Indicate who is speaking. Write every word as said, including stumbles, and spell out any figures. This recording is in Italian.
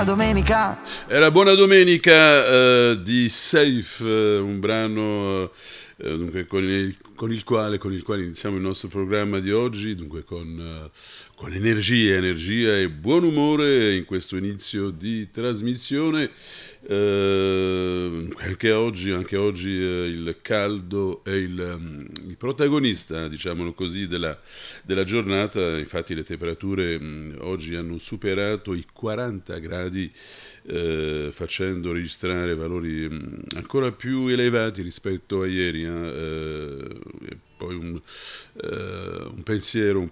Speaker 1: Domenica.
Speaker 2: Era Buona Domenica eh, di Safe, eh, un brano eh, dunque, con, il, con il quale con il quale iniziamo il nostro programma di oggi, dunque con, eh, con energia, energia e buon umore in questo inizio di trasmissione. Eh, anche oggi, anche oggi eh, il caldo è il, um, il protagonista, diciamolo così, della, della giornata. Infatti le temperature mh, oggi hanno superato i quaranta gradi, eh, facendo registrare valori mh, ancora più elevati rispetto a ieri. Eh, e poi un, eh, un pensiero, un